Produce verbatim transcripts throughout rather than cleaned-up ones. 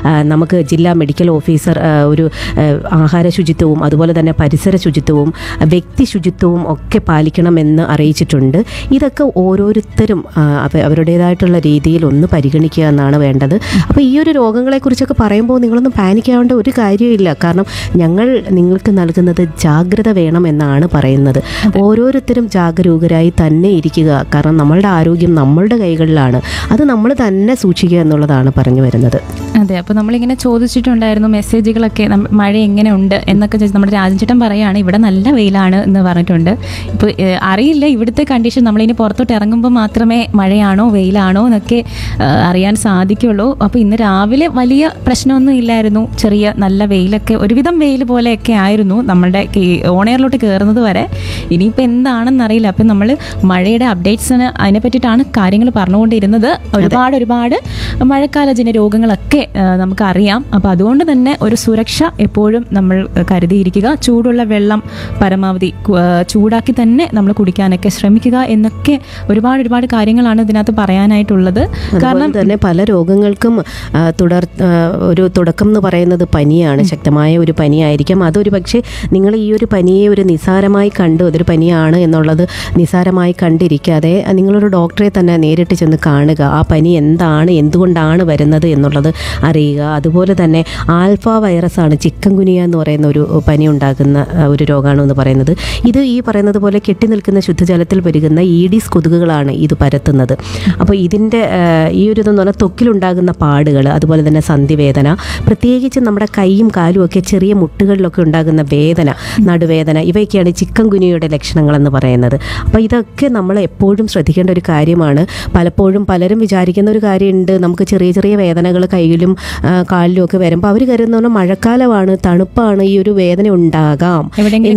നമുക്ക് ജില്ലാ medical officer ഒരു ആഹാര ശുചിത്വവും അതുപോലെ തന്നെ പരിസര ശുചിത്വവും വ്യക്തി ശുചിത്വവും ഒക്കെ പാലിക്കണമെന്ന് അറിയിച്ചിട്ടുണ്ട്. ഇതൊക്കെ ഓരോരുത്തരും അവരുടേതായിട്ടുള്ള രീതിയിൽ ഒന്ന് പരിഗണിക്കുക എന്നാണ് വേണ്ടത്. അപ്പോൾ ഈ ഒരു രോഗങ്ങളെക്കുറിച്ചൊക്കെ പറയുമ്പോൾ നിങ്ങളൊന്നും പാനിക്കാവേണ്ട ഒരു കാര്യമില്ല. കാരണം ഞങ്ങൾ നിങ്ങൾക്ക് നൽകുന്നത് ജാഗ്രത വേണം എന്നാണ് പറയുന്നത്. ഓരോരുത്തരും ജാഗരൂകരായി തന്നെ ഇരിക്കുക. കാരണം നമ്മളുടെ ആരോഗ്യം നമ്മളുടെ കൈകളിലാണ്. അത് നമ്മൾ തന്നെ സൂക്ഷിക്കുക എന്നുള്ളതാണ് പറഞ്ഞു വരുന്നത്. അതെ, അപ്പോൾ നമ്മളിങ്ങനെ ചോദിച്ചിട്ടുണ്ടായിരുന്നു മെസ്സേജുകളൊക്കെ മഴ എങ്ങനെ ഉണ്ട് എന്നൊക്കെ ചോദിച്ചു. നമ്മുടെ രാജൻചേട്ടൻ പറയുകയാണ് ഇവിടെ നല്ല വെയിലാണ് എന്ന് പറഞ്ഞിട്ടുണ്ട്. ഇപ്പോൾ അറിയില്ല ഇവിടുത്തെ കണ്ടീഷൻ, നമ്മളിനി പുറത്തോട്ട് ഇറങ്ങുമ്പോൾ മാത്രമേ മഴയാണോ വെയിലാണോ എന്നൊക്കെ അറിയാൻ സാധിക്കുള്ളൂ. അപ്പോൾ ഇന്ന് രാവിലെ വലിയ പ്രശ്നമൊന്നും ഇല്ലായിരുന്നു. ചെറിയ നല്ല വെയിലൊക്കെ, ഒരുവിധം വെയിൽ പോലെയൊക്കെ ആയിരുന്നു നമ്മളുടെ ഓണെയറിലോട്ട് കയറുന്നത് വരെ. ഇനിയിപ്പോൾ എന്താണെന്നറിയില്ല. അപ്പം നമ്മൾ മഴയുടെ അപ്ഡേറ്റ്സിന് അതിനെ പറ്റിയിട്ടാണ് കാര്യങ്ങൾ പറഞ്ഞുകൊണ്ടിരുന്നത്. ഒരുപാട് ഒരുപാട് മഴക്കാലജന്യ രോഗങ്ങളൊക്കെ നമുക്കറിയാം. അപ്പോൾ അതുകൊണ്ട് തന്നെ ഒരു സുരക്ഷ എപ്പോഴും നമ്മൾ കരുതിയിരിക്കുക. ചൂടുള്ള വെള്ളം പരമാവധി ചൂടാക്കി തന്നെ നമ്മൾ കുടിക്കാനൊക്കെ ശ്രമിക്കുക എന്നൊക്കെ ഒരുപാട് ഒരുപാട് കാര്യങ്ങളാണ് ഇതിനകത്ത് പറയാനായിട്ടുള്ളത്. കാരണം തന്നെ പല രോഗങ്ങൾക്കും തുടർ ഒരു തുടക്കം എന്ന് പറയുന്നത് പനിയാണ്. ശക്തമായ ഒരു പനിയായിരിക്കും. അതൊരു പക്ഷേ നിങ്ങൾ ഈ ഒരു പനിയെ ഒരു നിസാരമായി കണ്ട് അതൊരു പനിയാണ് എന്നുള്ളത് നിസാരമായി കണ്ടിരിക്കാതെ നിങ്ങളൊരു ഡോക്ടറെ തന്നെ നേരിട്ട് ചെന്ന് കാണുക. ആ പനി എന്താണ്, എന്തുകൊണ്ടാണ് വരുന്നത് എന്നുള്ളത് അറിയുക. അതുപോലെ തന്നെ ആൽഫ വൈറസാണ് ചിക്കൻ ഗുനിയ എന്ന് പറയുന്ന ഒരു പനി ഉണ്ടാകുന്ന ഒരു രോഗമാണെന്ന് പറയുന്നത്. ഇത് ഈ പറയുന്നത് പോലെ കെട്ടി നിൽക്കുന്ന ശുദ്ധജലത്തിൽ പെരുകുന്ന ഈഡിസ് കൊതുകുകളാണ് ഇത് പരത്തുന്നത്. അപ്പോൾ ഇതിൻ്റെ ഈ ഒരു ഇതെന്ന് പറഞ്ഞാൽ ത്വക്കിലുണ്ടാകുന്ന പാടുകൾ, അതുപോലെ തന്നെ സന്ധിവേദന, പ്രത്യേകിച്ച് നമ്മുടെ കൈയും കാലും ഒക്കെ ചെറിയ മുട്ടുകളിലൊക്കെ ഉണ്ടാകുന്ന വേദന, നടുവേദന, ഇവയൊക്കെയാണ് ചിക്കൻ ഗുനിയയുടെ ലക്ഷണങ്ങളെന്ന് പറയുന്നത്. അപ്പോൾ ഇതൊക്കെ നമ്മൾ എപ്പോഴും ശ്രദ്ധിക്കേണ്ട ഒരു കാര്യമാണ്. പലപ്പോഴും പലരും വിചാരിക്കുന്ന ഒരു കാര്യമുണ്ട്, നമുക്ക് ചെറിയ ചെറിയ വേദനകൾ കയ്യിലും കാലിലും ഒക്കെ വരുമ്പോൾ അവർ കരുതുന്ന മഴക്കാലമാണ്, തണുപ്പാണ്, ഈ ഒരു വേദന ഉണ്ടാകാം.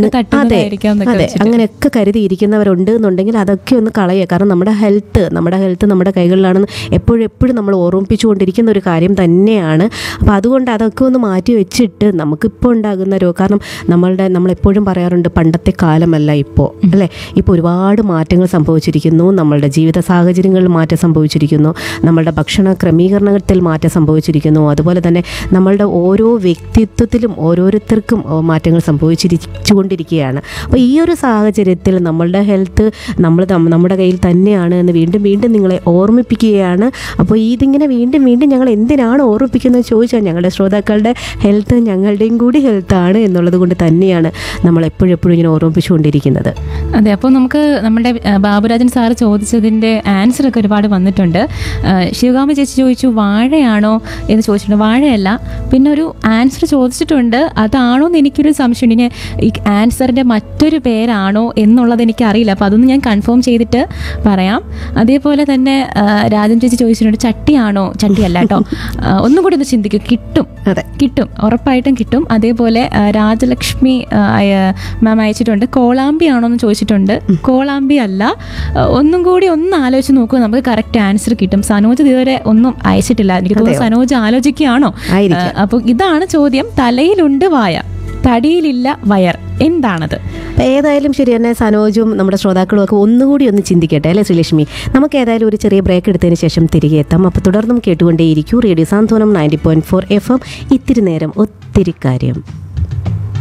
അതെ അതെ അങ്ങനെയൊക്കെ കരുതിയിരിക്കുന്നവരുണ്ട് എന്നുണ്ടെങ്കിൽ അതൊക്കെ ഒന്ന് കളയുക. കാരണം നമ്മുടെ ഹെൽത്ത് നമ്മുടെ ഹെൽത്ത് നമ്മുടെ കൈകളിലാണെന്ന് എപ്പോഴും എപ്പോഴും നമ്മൾ ഓർമ്മിപ്പിച്ചുകൊണ്ടിരിക്കുന്ന ഒരു കാര്യം തന്നെയാണ്. അപ്പോൾ അതുകൊണ്ട് അതൊക്കെ ഒന്ന് മാറ്റി വെച്ചിട്ട് നമുക്കിപ്പോൾ ഉണ്ടാകുന്ന രോഗം, കാരണം നമ്മളുടെ നമ്മളെപ്പോഴും പറയാറുണ്ട് പണ്ടത്തെ കാലമല്ല ഇപ്പോൾ, അല്ലേ? ഇപ്പോൾ ഒരുപാട് മാറ്റങ്ങൾ സംഭവിച്ചിരിക്കുന്നു. നമ്മളുടെ ജീവിത സാഹചര്യങ്ങളിൽ മാറ്റം സംഭവിച്ചിരിക്കുന്നു. നമ്മളുടെ ഭക്ഷണ ക്രമീകരണത്തിൽ മാറ്റം സംഭവിച്ചിരിക്കുന്നു. അതുപോലെ തന്നെ നമ്മളുടെ ഓരോ വ്യക്തിത്വത്തിലും ഓരോരുത്തർക്കും മാറ്റങ്ങൾ സംഭവിച്ചിരിച്ചുകൊണ്ടിരിക്കുകയാണ്. അപ്പോൾ ഈ ഒരു സാഹചര്യത്തിൽ നമ്മളുടെ ഹെൽത്ത് നമ്മൾ നമ്മുടെ കയ്യിൽ തന്നെയാണ് എന്ന് വീണ്ടും വീണ്ടും നിങ്ങളെ ഓർമ്മിപ്പിക്കുകയാണ്. അപ്പോൾ ഇതിങ്ങനെ വീണ്ടും വീണ്ടും ഞങ്ങൾ എന്തിനാണ് ഓർമ്മിപ്പിക്കുന്നത് ചോദിച്ചാൽ ഞങ്ങളുടെ ശ്രോതാക്കളുടെ ഹെൽത്ത് ഞങ്ങളുടെയും കൂടി ഹെൽത്താണ് എന്നുള്ളത് കൊണ്ട് തന്നെയാണ് നമ്മൾ എപ്പോഴും എപ്പോഴും ഇങ്ങനെ ഓർമ്മിപ്പിച്ചുകൊണ്ടിരിക്കുന്നത്. അതെ, അപ്പോൾ നമുക്ക് നമ്മുടെ ബാബുരാജൻ സാറ് ചോദിച്ചതിൻ്റെ ആൻസറൊക്കെ ഒരുപാട് വന്നിട്ടുണ്ട്. ശിവകാമ ചേച്ചി ചോദിച്ചു വാഴയാണോ എന്ന് ചോദിച്ചിട്ടുണ്ട്. വാഴയല്ല. പിന്നെ ഒരു ആൻസർ ചോദിച്ചിട്ടുണ്ട്, അതാണോ എന്ന് എനിക്കൊരു സംശയമുണ്ട്. ഇനി ഈ ആൻസറിൻ്റെ മറ്റൊരു പേരാണോ എന്നുള്ളത് എനിക്കറിയില്ല. അപ്പോൾ അതൊന്ന് ഞാൻ കൺഫേം ചെയ്തിട്ട് പറയാം. അതേപോലെ തന്നെ രാജൻ ചേച്ചി ചോദിച്ചിട്ടുണ്ട് ചട്ടിയാണോ? ചട്ടിയല്ല കേട്ടോ, ഒന്നും കൂടി ഒന്ന് ചിന്തിക്കും. കിട്ടും, അതെ കിട്ടും, ഉറപ്പായിട്ടും കിട്ടും. അതേപോലെ രാജലക്ഷ്മി മാം അയച്ചിട്ടുണ്ട് കോളാമ്പി ആണോ എന്ന് ചോദിച്ചിട്ടുണ്ട്. കോളാമ്പി അല്ല. ഒന്നും കൂടി ഒന്ന് ആലോചിച്ച് നോക്കുക, നമുക്ക് കറക്റ്റ് ആൻസർ കിട്ടും. സനോജ് ഇതുവരെ ഒന്നും അയച്ചിട്ടില്ല. എനിക്ക് തോന്നുന്നു സനോജ് ആലോചിക്കുകയാണോ? അപ്പോൾ ഇതാണ് ചോദ്യം. തലയിലുണ്ട് വായ, തടിയിലില്ല വയർ, എന്താണത്? ഏതായാലും ശരി തന്നെ സനോജും നമ്മുടെ ശ്രോതാക്കളും ഒക്കെ ഒന്നുകൂടി ഒന്ന് ചിന്തിക്കട്ടെ, അല്ലേ ശ്രീലക്ഷ്മി? നമുക്ക് ഏതായാലും ഒരു ചെറിയ ബ്രേക്ക് എടുത്തതിന് ശേഷം തിരികെ എത്താം. അപ്പോൾ തുടർന്നും കേട്ടുകൊണ്ടേയിരിക്കും റേഡിയോ സാന്ത്വനം ninety point four F M. ഇത്തിരി നേരം ഒത്തിരി കാര്യം.